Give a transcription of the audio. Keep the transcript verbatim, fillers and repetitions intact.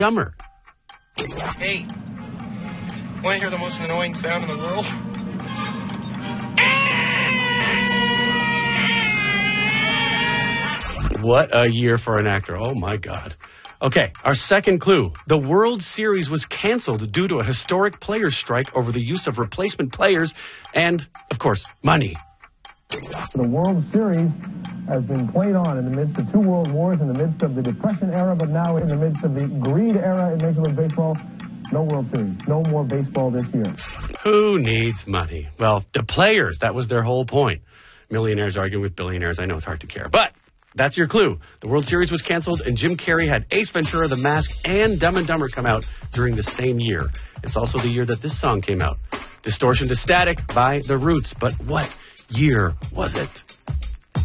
Dumber. Hey, want to hear the most annoying sound in the world? What a year for an actor. Oh, my God. Okay, our second clue. The World Series was canceled due to a historic players' strike over the use of replacement players and, of course, money. The World Series has been played on in the midst of two world wars, in the midst of the Depression era, but now in the midst of the greed era in Major League Baseball. No World Series. No more baseball this year. Who needs money? Well, the players. That was their whole point. Millionaires arguing with billionaires. I know it's hard to care, but that's your clue. The World Series was canceled, and Jim Carrey had Ace Ventura, The Mask, and Dumb and Dumber come out during the same year. It's also the year that this song came out. Distortion to Static by The Roots. But what year was it?